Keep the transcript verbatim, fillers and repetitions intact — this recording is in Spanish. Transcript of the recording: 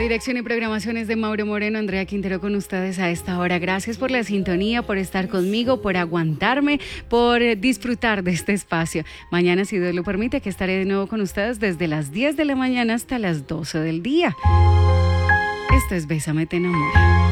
dirección y programaciones de Mauro Moreno, Andrea Quintero con ustedes a esta hora. Gracias por la sintonía, por estar conmigo, por aguantarme, por disfrutar de este espacio. Mañana, si Dios lo permite, que estaré de nuevo con ustedes desde las diez de la mañana hasta las doce del día. Esto es Bésame, te enamora.